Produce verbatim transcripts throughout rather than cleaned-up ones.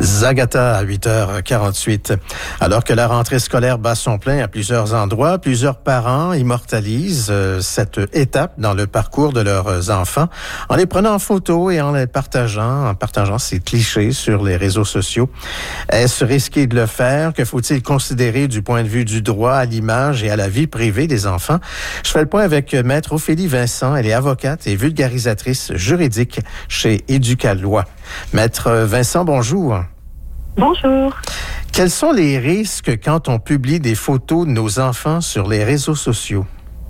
Zagata à huit heures quarante-huit. Alors que la rentrée scolaire bat son plein à plusieurs endroits, plusieurs parents immortalisent euh, cette étape dans le parcours de leurs enfants en les prenant en photo et en les partageant, en partageant ces clichés sur les réseaux sociaux. Est-ce risqué de le faire? Que faut-il considérer du point de vue du droit à l'image et à la vie privée des enfants? Je fais le point avec Maître Ophélie Vincent. Elle est avocate et vulgarisatrice juridique chez Éducalois. Maître Vincent, bonjour. Bonjour. Quels sont les risques quand on publie des photos de nos enfants sur les réseaux sociaux?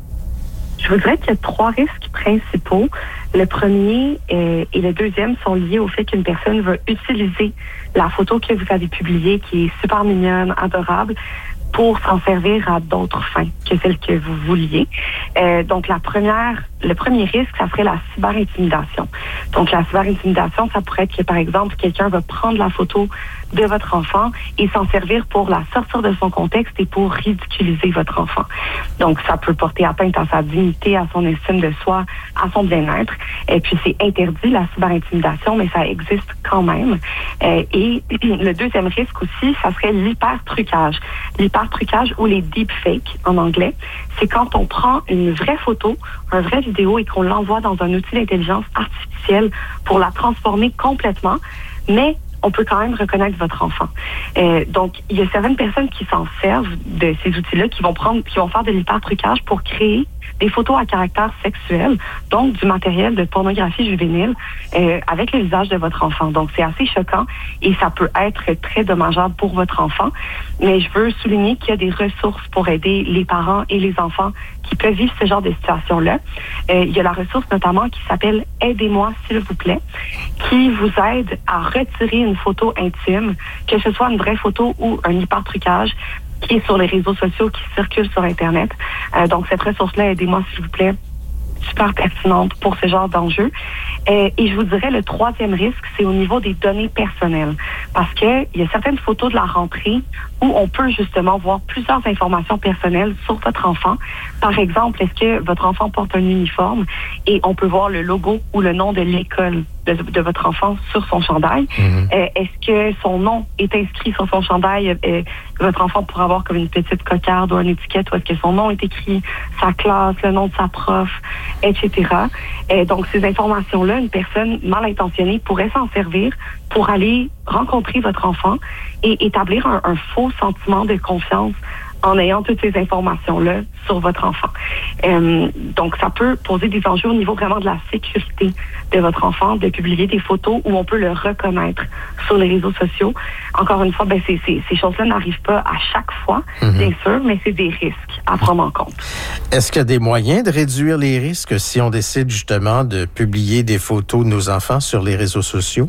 Je vous dirais qu'il y a trois risques principaux. Le premier euh, et le deuxième sont liés au fait qu'une personne va utiliser la photo que vous avez publiée, qui est super mignonne, adorable, pour s'en servir à d'autres fins que celles que vous vouliez. Euh, donc, la première, le premier risque, ça serait la cyberintimidation. Donc, la cyberintimidation, ça pourrait être que, par exemple, quelqu'un va prendre la photo de votre enfant et s'en servir pour la sortir de son contexte et pour ridiculiser votre enfant. Donc, ça peut porter atteinte à sa dignité, à son estime de soi, à son bien-être. Et puis, c'est interdit, la cyberintimidation, mais ça existe quand même. Euh, et le deuxième risque aussi, ça serait l'hyper-trucage. L'hyper-trucage ou les deepfakes en anglais, c'est quand on prend une vraie photo, une vraie vidéo et qu'on l'envoie dans un outil d'intelligence artificielle pour la transformer complètement, mais on peut quand même reconnaître votre enfant. Euh, donc, il y a certaines personnes qui s'en servent de ces outils-là, qui vont prendre, qui vont faire de l'hyper-trucage pour créer des photos à caractère sexuel, donc du matériel de pornographie juvénile euh, avec le visage de votre enfant. Donc, c'est assez choquant et ça peut être très dommageable pour votre enfant. Mais je veux souligner qu'il y a des ressources pour aider les parents et les enfants qui peuvent vivre ce genre de situation-là. Euh, il y a la ressource notamment qui s'appelle « Aidez-moi, s'il vous plaît », qui vous aide à retirer une photo intime, que ce soit une vraie photo ou un hyper-trucage, qui est sur les réseaux sociaux, qui circulent sur Internet. Euh, donc, cette ressource-là, aidez-moi, s'il vous plaît, super pertinente pour ce genre d'enjeu. Euh, et je vous dirais, le troisième risque, c'est au niveau des données personnelles. Parce que il y a certaines photos de la rentrée où on peut justement voir plusieurs informations personnelles sur votre enfant. Par exemple, est-ce que votre enfant porte un uniforme et on peut voir le logo ou le nom de l'école de, de votre enfant sur son chandail? Mm-hmm. Euh, est-ce que son nom est inscrit sur son chandail? Euh, votre enfant pourrait avoir comme une petite cocarde ou une étiquette où est-ce que son nom est écrit, sa classe, le nom de sa prof, et cetera. Euh, donc, ces informations-là, une personne mal intentionnée pourrait s'en servir pour aller rencontrer votre enfant et établir un, un faux sentiment de confiance en ayant toutes ces informations-là sur votre enfant. Euh, donc, ça peut poser des enjeux au niveau vraiment de la sécurité de votre enfant, de publier des photos où on peut le reconnaître sur les réseaux sociaux. Encore une fois, ben, c'est, c'est, ces choses-là n'arrivent pas à chaque fois, mm-hmm. bien sûr, mais c'est des risques à prendre en compte. Est-ce qu'il y a des moyens de réduire les risques si on décide justement de publier des photos de nos enfants sur les réseaux sociaux?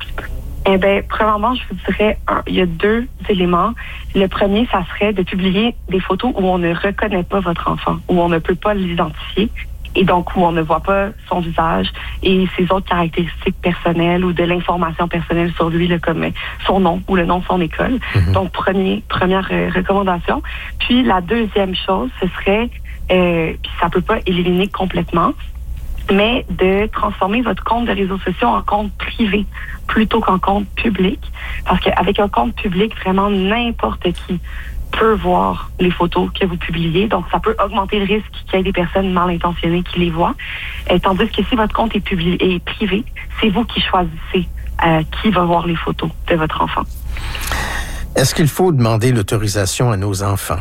Eh bien, premièrement, je vous dirais, un, il y a deux éléments. Le premier, ça serait de publier des photos où on ne reconnaît pas votre enfant, où on ne peut pas l'identifier, et donc où on ne voit pas son visage et ses autres caractéristiques personnelles ou de l'information personnelle sur lui, là, comme son nom ou le nom de son école. Mm-hmm. Donc, premier, première euh, recommandation. Puis, la deuxième chose, ce serait, euh, puis ça peut pas éliminer complètement, mais de transformer votre compte de réseaux sociaux en compte privé plutôt qu'en compte public. Parce qu'avec un compte public, vraiment n'importe qui peut voir les photos que vous publiez. Donc, ça peut augmenter le risque qu'il y ait des personnes mal intentionnées qui les voient. Et tandis que si votre compte est, public, est privé, c'est vous qui choisissez euh, qui va voir les photos de votre enfant. Est-ce qu'il faut demander l'autorisation à nos enfants?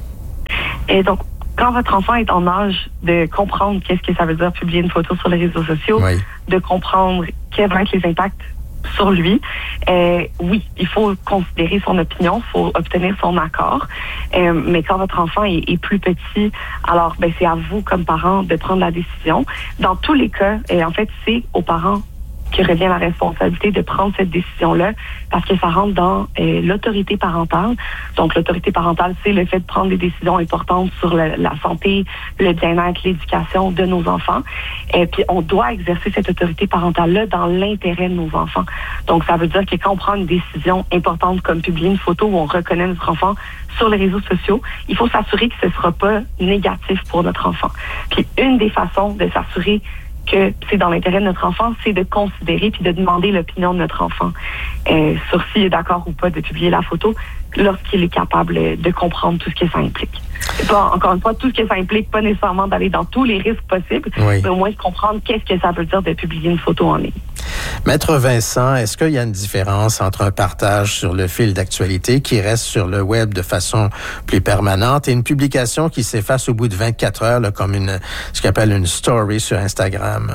Et donc, quand votre enfant est en âge de comprendre qu'est-ce que ça veut dire publier une photo sur les réseaux sociaux, oui. de comprendre quels vont être les impacts sur lui, euh, oui, il faut considérer son opinion, il faut obtenir son accord. Euh, mais quand votre enfant est, est plus petit, alors ben, c'est à vous comme parents de prendre la décision. Dans tous les cas, et en fait, c'est aux parents qui revient la responsabilité de prendre cette décision-là parce que ça rentre dans euh, l'autorité parentale. Donc, l'autorité parentale, c'est le fait de prendre des décisions importantes sur la, la santé, le bien-être, l'éducation de nos enfants. Et puis, on doit exercer cette autorité parentale-là dans l'intérêt de nos enfants. Donc, ça veut dire que quand on prend une décision importante comme publier une photo où on reconnaît notre enfant sur les réseaux sociaux, il faut s'assurer que ce ne sera pas négatif pour notre enfant. Puis, une des façons de s'assurer que c'est dans l'intérêt de notre enfant, c'est de considérer puis de demander l'opinion de notre enfant euh, sur s'il est d'accord ou pas de publier la photo lorsqu'il est capable de comprendre tout ce que ça implique. Pas, encore une fois, tout ce que ça implique, pas nécessairement d'aller dans tous les risques possibles, oui. mais au moins de comprendre qu'est-ce que ça veut dire de publier une photo en ligne. Maître Vincent, est-ce qu'il y a une différence entre un partage sur le fil d'actualité qui reste sur le web de façon plus permanente et une publication qui s'efface au bout de vingt-quatre heures, là, comme une, ce qu'on appelle une story sur Instagram?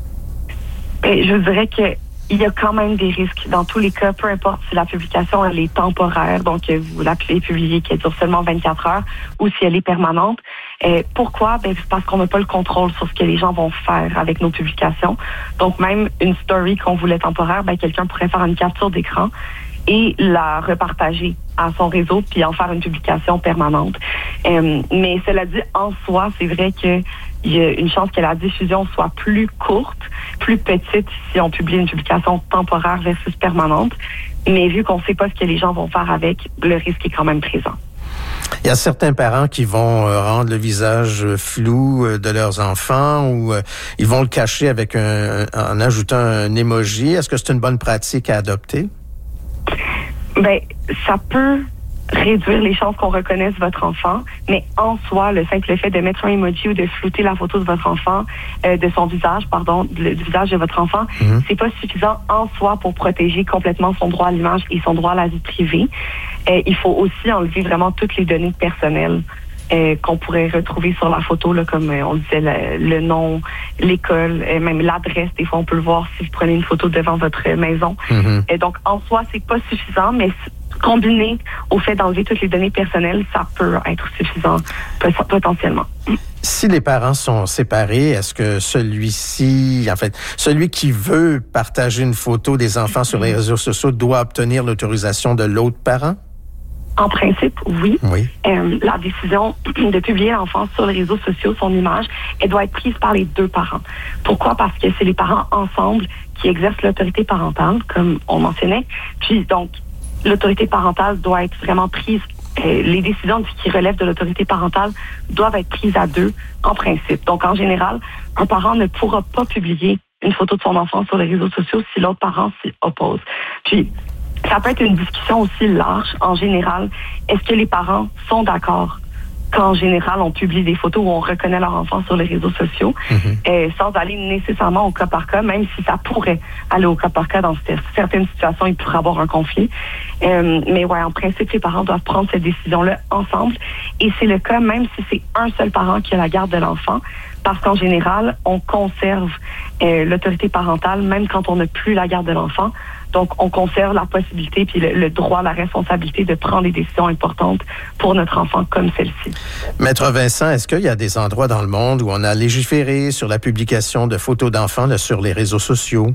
Et je dirais que il y a quand même des risques. Dans tous les cas, peu importe si la publication elle est temporaire, donc vous l'appelez publier qui dure seulement vingt-quatre heures, ou si elle est permanente. Euh, pourquoi? Ben, c'est parce qu'on n'a pas le contrôle sur ce que les gens vont faire avec nos publications. Donc même une story qu'on voulait temporaire, ben, quelqu'un pourrait faire une capture d'écran et la repartager à son réseau puis en faire une publication permanente. Euh, mais cela dit, en soi, c'est vrai que il y a une chance que la diffusion soit plus courte, plus petite si on publie une publication temporaire versus permanente. Mais vu qu'on ne sait pas ce que les gens vont faire avec, le risque est quand même présent. Il y a certains parents qui vont rendre le visage flou de leurs enfants ou ils vont le cacher avec un, en ajoutant un emoji. Est-ce que c'est une bonne pratique à adopter? Ben, ça peut réduire les chances qu'on reconnaisse votre enfant, mais en soi, le simple fait de mettre un emoji ou de flouter la photo de votre enfant, euh, de son visage, pardon, du visage de votre enfant, mmh. c'est pas suffisant en soi pour protéger complètement son droit à l'image et son droit à la vie privée. Euh, il faut aussi enlever vraiment toutes les données personnelles euh, qu'on pourrait retrouver sur la photo, là, comme euh, on disait, le, le nom, l'école, euh, même l'adresse. Des fois, on peut le voir si vous prenez une photo devant votre maison. Mmh. Et donc, en soi, c'est pas suffisant, mais combiné au fait d'enlever toutes les données personnelles, ça peut être suffisant potentiellement. Si les parents sont séparés, est-ce que celui-ci, en fait, celui qui veut partager une photo des enfants sur les réseaux sociaux doit obtenir l'autorisation de l'autre parent? En principe, oui. oui. Euh, la décision de publier l'enfant sur les réseaux sociaux, son image, elle doit être prise par les deux parents. Pourquoi? Parce que c'est les parents ensemble qui exercent l'autorité parentale, comme on mentionnait. Puis donc, l'autorité parentale doit être vraiment prise. Euh, les décisions qui relèvent de l'autorité parentale doivent être prises à deux, en principe. Donc, en général, un parent ne pourra pas publier une photo de son enfant sur les réseaux sociaux si l'autre parent s'y oppose. Puis, ça peut être une discussion aussi large. En général, est-ce que les parents sont d'accord qu'en général, on publie des photos où on reconnaît leur enfant sur les réseaux sociaux, mm-hmm. euh, sans aller nécessairement au cas par cas, même si ça pourrait aller au cas par cas. Dans certaines situations, il pourrait y avoir un conflit. Euh, mais ouais, en principe, les parents doivent prendre cette décision-là ensemble. Et c'est le cas même si c'est un seul parent qui a la garde de l'enfant, parce qu'en général, on conserve euh, l'autorité parentale, même quand on n'a plus la garde de l'enfant. Donc, on conserve la possibilité puis le, le droit, la responsabilité de prendre des décisions importantes pour notre enfant comme celle-ci. Maître Vincent, est-ce qu'il y a des endroits dans le monde où on a légiféré sur la publication de photos d'enfants là, sur les réseaux sociaux?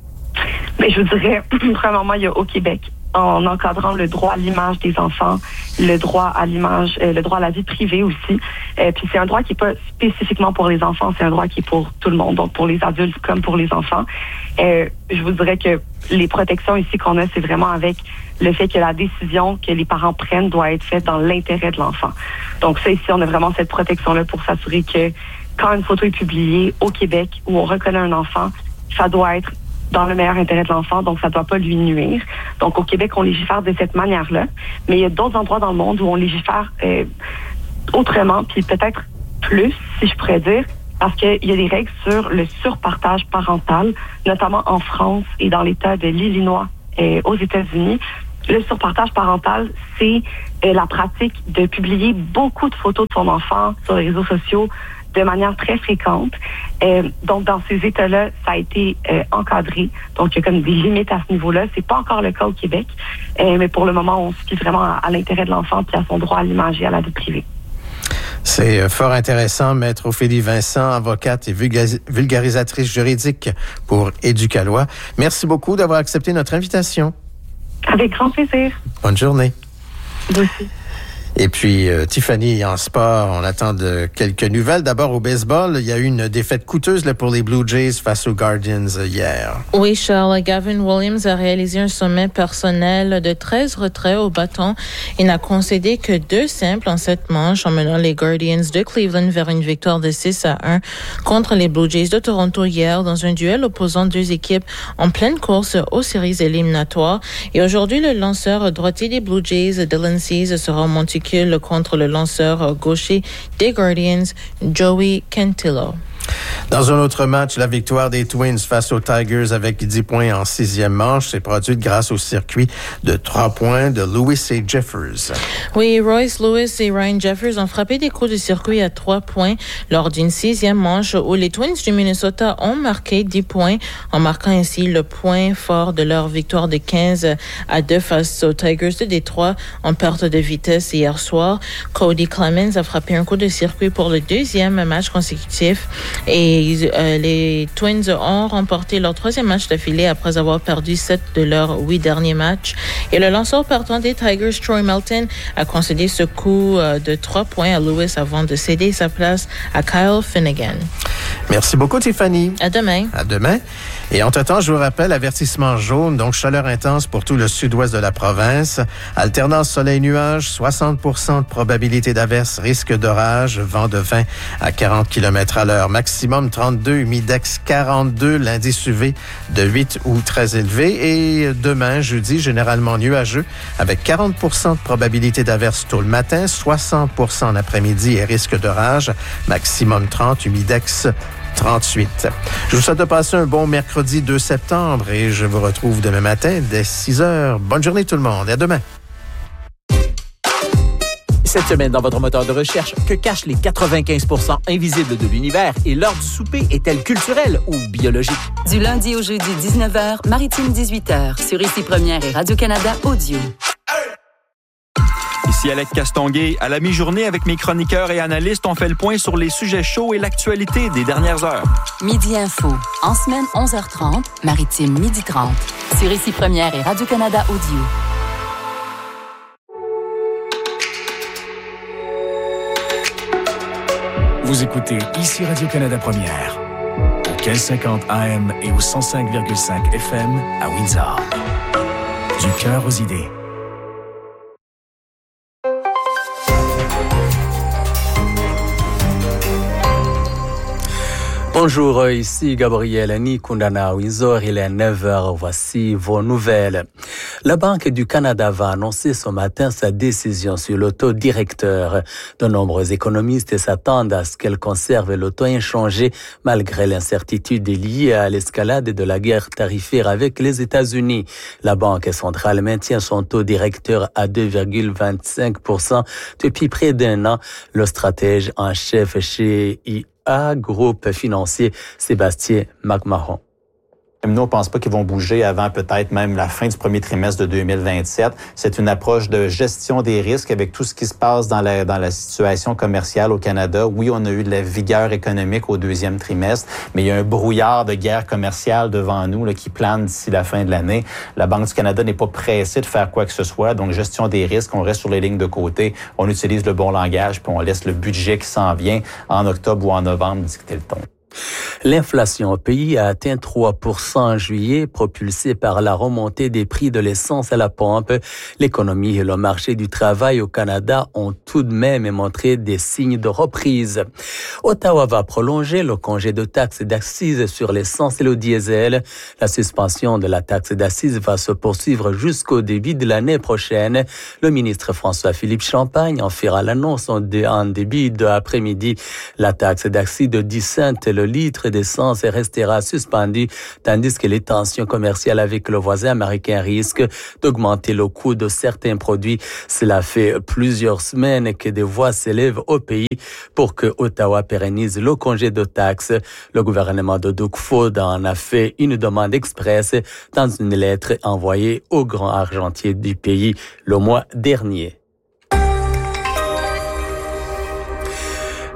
Mais je vous dirais, premièrement, il y a au Québec, en encadrant le droit à l'image des enfants, le droit à l'image, euh, le droit à la vie privée aussi. Euh, puis c'est un droit qui n'est pas spécifiquement pour les enfants, c'est un droit qui est pour tout le monde, donc pour les adultes comme pour les enfants. Euh, je vous dirais que les protections ici qu'on a, c'est vraiment avec le fait que la décision que les parents prennent doit être faite dans l'intérêt de l'enfant. Donc ça, ici, on a vraiment cette protection-là pour s'assurer que quand une photo est publiée au Québec où on reconnaît un enfant, ça doit être dans le meilleur intérêt de l'enfant, donc ça ne doit pas lui nuire. Donc au Québec, on légifère de cette manière-là, mais il y a d'autres endroits dans le monde où on légifère euh, autrement, puis peut-être plus, si je pourrais dire, parce qu'il y a des règles sur le surpartage parental, notamment en France et dans l'État de l'Illinois euh, aux États-Unis. Le surpartage parental, c'est euh, la pratique de publier beaucoup de photos de son enfant sur les réseaux sociaux de manière très fréquente. Euh, donc, dans ces États-là, ça a été euh, encadré. Donc, il y a comme des limites à ce niveau-là. C'est pas encore le cas au Québec, euh, mais pour le moment, on se fie vraiment à, à l'intérêt de l'enfant puis à son droit à l'image et à la vie privée. C'est fort intéressant, Maître Ophélie Vincent, avocate et vulgarisatrice juridique pour Éducalois. Merci beaucoup d'avoir accepté notre invitation. Avec grand plaisir. Bonne journée. Vous aussi. Et puis, euh, Tiffany, en sport, on attend de quelques nouvelles. D'abord, au baseball, il y a eu une défaite coûteuse là, pour les Blue Jays face aux Guardians euh, hier. Oui, Charles. Gavin Williams a réalisé un sommet personnel de treize retraits au bâton. Il n'a concédé que deux simples en sept manches, en menant les Guardians de Cleveland vers une victoire de six à un contre les Blue Jays de Toronto hier dans un duel opposant deux équipes en pleine course aux séries éliminatoires. Et aujourd'hui, le lanceur droitier des Blue Jays, Dylan Cease, sera au monticule contre le lanceur gaucher des Guardians, Joey Cantillo. Dans un autre match, la victoire des Twins face aux Tigers avec dix points en sixième manche s'est produite grâce au circuit de trois points de Lewis et Jeffers. Oui, Royce Lewis et Ryan Jeffers ont frappé des coups de circuit à trois points lors d'une sixième manche où les Twins du Minnesota ont marqué dix points en marquant ainsi le point fort de leur victoire de quinze à deux face aux Tigers de Détroit en perte de vitesse hier soir. Cody Clemens a frappé un coup de circuit pour le deuxième match consécutif. Et euh, les Twins ont remporté leur troisième match d'affilée après avoir perdu sept de leurs huit derniers matchs. Et le lanceur partant des Tigers, Troy Melton, a concédé ce coup euh, de trois points à Lewis avant de céder sa place à Kyle Finnegan. Merci beaucoup, Tiffany. À demain. À demain. Et entre-temps, je vous rappelle, avertissement jaune, donc chaleur intense pour tout le sud-ouest de la province. Alternance soleil-nuage, soixante pour cent de probabilité d'averse, risque d'orage, vent de vingt à quarante kilomètres à l'heure. Maximum trente-deux, humidex quarante-deux, l'indice U V de huit ou très élevé. Et demain, jeudi, généralement nuageux, avec quarante pour cent de probabilité d'averse tôt le matin, soixante pour cent en après-midi et risque d'orage, maximum trente, humidex trente-huit. Je vous souhaite de passer un bon mercredi deux septembre et je vous retrouve demain matin dès six heures. Bonne journée tout le monde et à demain. Cette semaine, dans votre moteur de recherche, que cachent les quatre-vingt-quinze pour cent invisibles de l'univers et l'heure du souper est-elle culturelle ou biologique? Du lundi au jeudi, dix-neuf heures, Maritime dix-huit heures, sur Ici Première et Radio-Canada Audio. Ici Alec Castonguay. À la mi-journée, avec mes chroniqueurs et analystes, on fait le point sur les sujets chauds et l'actualité des dernières heures. Midi Info. En semaine, onze heures trente, Maritime, midi trente. Sur Ici Première et Radio-Canada Audio. Vous écoutez Ici Radio-Canada Première. Au mille cinquante A M et au cent cinq virgule cinq F M à Windsor. Du cœur aux idées. Bonjour, ici Gabriel Nikundana Windsor, il est neuf heures, voici vos nouvelles. La Banque du Canada va annoncer ce matin sa décision sur le taux directeur. De nombreux économistes s'attendent à ce qu'elle conserve le taux inchangé malgré l'incertitude liée à l'escalade de la guerre tarifaire avec les États-Unis. La Banque centrale maintient son taux directeur à deux virgule vingt-cinq pour cent depuis près d'un an. Le stratège en chef chez I A Groupe financier Sébastien McMahon. Nous, on ne pense pas qu'ils vont bouger avant peut-être même la fin du premier trimestre de deux mille vingt-sept. C'est une approche de gestion des risques avec tout ce qui se passe dans la, dans la situation commerciale au Canada. Oui, on a eu de la vigueur économique au deuxième trimestre, mais il y a un brouillard de guerre commerciale devant nous là, qui plane d'ici la fin de l'année. La Banque du Canada n'est pas pressée de faire quoi que ce soit. Donc, gestion des risques, on reste sur les lignes de côté, on utilise le bon langage, puis on laisse le budget qui s'en vient en octobre ou en novembre dicter le ton. L'inflation au pays a atteint trois pour cent en juillet, propulsée par la remontée des prix de l'essence à la pompe. L'économie et le marché du travail au Canada ont tout de même montré des signes de reprise. Ottawa va prolonger le congé de taxe d'assises sur l'essence et le diesel. La suspension de la taxe d'assises va se poursuivre jusqu'au début de l'année prochaine. Le ministre François-Philippe Champagne en fera l'annonce en début d'après-midi. La taxe d'assises de dix cents le litre d'essence restera suspendu, tandis que les tensions commerciales avec le voisin américain risquent d'augmenter le coût de certains produits. Cela fait plusieurs semaines que des voix s'élèvent au pays pour que Ottawa pérennise le congé de taxes. Le gouvernement de Doug Ford en a fait une demande express dans une lettre envoyée au grand argentier du pays le mois dernier.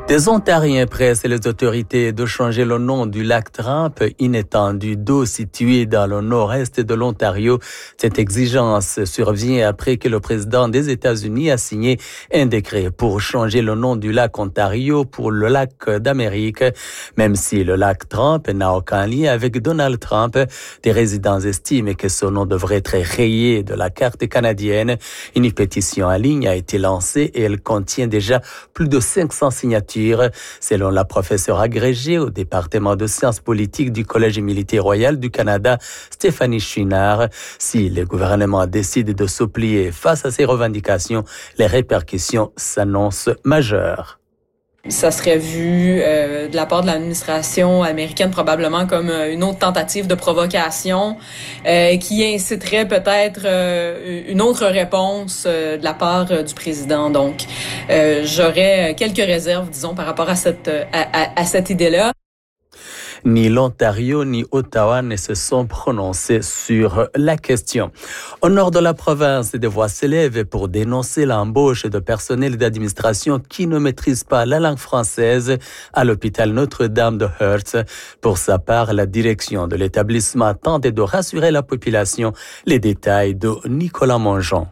Des Ontariens pressent les autorités de changer le nom du lac Trump, une étendue d'eau située dans le nord-est de l'Ontario. Cette exigence survient après que le président des États-Unis a signé un décret pour changer le nom du lac Ontario pour le lac d'Amérique. Même si le lac Trump n'a aucun lien avec Donald Trump, des résidents estiment que ce nom devrait être rayé de la carte canadienne. Une pétition en ligne a été lancée et elle contient déjà plus de cinq cents signatures. Selon la professeure agrégée au département de sciences politiques du Collège militaire royal du Canada, Stéphanie Chouinard, si le gouvernement décide de se plier face à ces revendications, les répercussions s'annoncent majeures. Ça serait vu euh, de la part de l'administration américaine probablement comme euh, une autre tentative de provocation euh, qui inciterait peut-être euh, une autre réponse euh, de la part euh, du président. Donc, euh, j'aurais quelques réserves, disons, par rapport à cette à, à, à cette idée-là. Ni l'Ontario ni Ottawa ne se sont prononcés sur la question. Au nord de la province, des voix s'élèvent pour dénoncer l'embauche de personnel d'administration qui ne maîtrise pas la langue française à l'hôpital Notre-Dame de Hearst. Pour sa part, la direction de l'établissement tente de rassurer la population. Les détails de Nicolas Mongeon.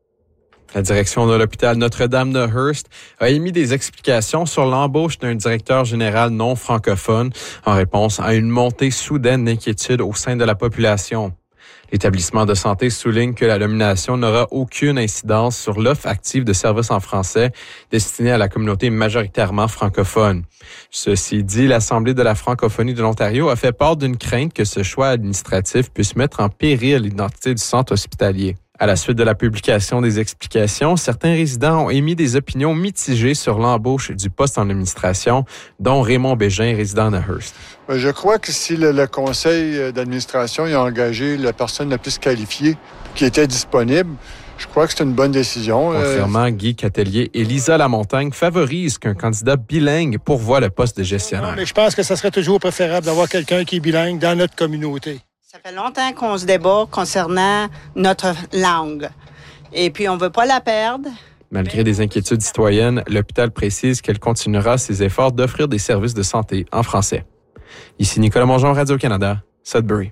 La direction de l'hôpital Notre-Dame de Hearst a émis des explications sur l'embauche d'un directeur général non francophone en réponse à une montée soudaine d'inquiétude au sein de la population. L'établissement de santé souligne que la nomination n'aura aucune incidence sur l'offre active de services en français destinée à la communauté majoritairement francophone. Ceci dit, l'Assemblée de la francophonie de l'Ontario a fait part d'une crainte que ce choix administratif puisse mettre en péril l'identité du centre hospitalier. À la suite de la publication des explications, certains résidents ont émis des opinions mitigées sur l'embauche du poste en administration, dont Raymond Bégin, résident de Hearst. Je crois que si le, le conseil d'administration a engagé la personne la plus qualifiée qui était disponible, je crois que c'est une bonne décision. Contrairement, Guy Catelier et Lisa Lamontagne favorisent qu'un candidat bilingue pourvoie le poste de gestionnaire. Non, mais je pense que ça serait toujours préférable d'avoir quelqu'un qui est bilingue dans notre communauté. Ça fait longtemps qu'on se débat concernant notre langue. Et puis, on ne veut pas la perdre. Malgré des inquiétudes citoyennes, l'hôpital précise qu'elle continuera ses efforts d'offrir des services de santé en français. Ici Nicolas Mongeon, Radio-Canada, Sudbury.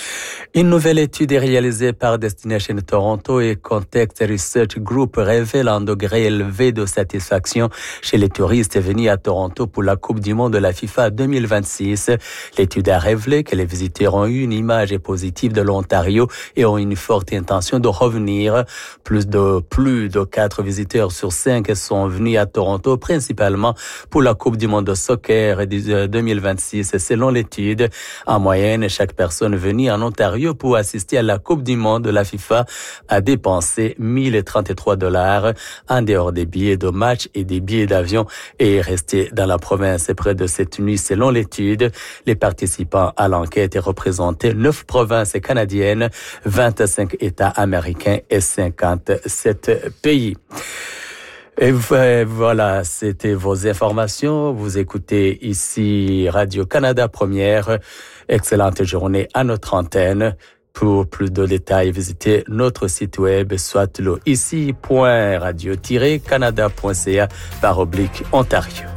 Une nouvelle étude réalisée par Destination Toronto et Context Research Group révèle un degré élevé de satisfaction chez les touristes venus à Toronto pour la Coupe du monde de la FIFA deux mille vingt-six. L'étude a révélé que les visiteurs ont eu une image positive de l'Ontario et ont une forte intention de revenir. Plus de plus de quatre visiteurs sur cinq sont venus à Toronto, principalement pour la Coupe du monde de soccer deux mille vingt-six. Selon l'étude, en moyenne, chaque personne venue en Ontario pour assister à la Coupe du monde de la FIFA a dépensé mille trente-trois dollars en dehors des billets de match et des billets d'avion et est resté dans la province près de cette nuit. Selon l'étude, les participants à l'enquête représentaient neuf provinces canadiennes, vingt-cinq États américains et cinquante-sept pays. Et voilà, c'était vos informations. Vous écoutez ici Radio-Canada Première. Excellente journée à notre antenne. Pour plus de détails, visitez notre site web, soit le ici point radio tiret canada point c a par oblique Ontario.